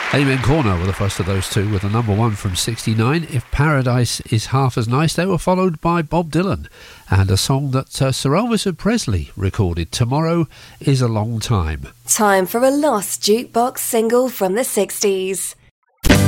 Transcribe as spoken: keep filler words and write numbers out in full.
Amen Corner were the first of those two, with the number one from sixty-nine. If Paradise is Half as Nice, they were followed by Bob Dylan and a song that uh, Sir Elvis Presley recorded, Tomorrow is a Long Time. Time for a lost jukebox single from the sixties.